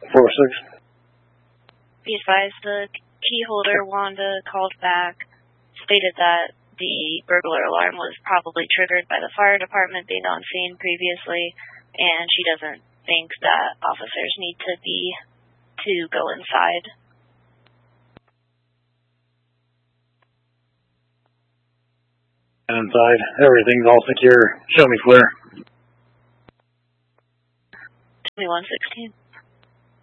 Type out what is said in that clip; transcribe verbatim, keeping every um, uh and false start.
four six. Be advised, the key holder, Wanda, called back, stated that the burglar alarm was probably triggered by the fire department being on scene previously, and she doesn't think that officers need to be to go inside. Inside, everything's all secure. Show me, Flare. twenty-one sixteen.